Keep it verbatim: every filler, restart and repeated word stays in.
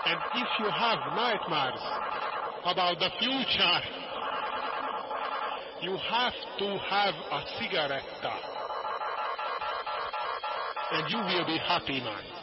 And if you have nightmares about the future, you have to have a cigarette, and you will be happy, man.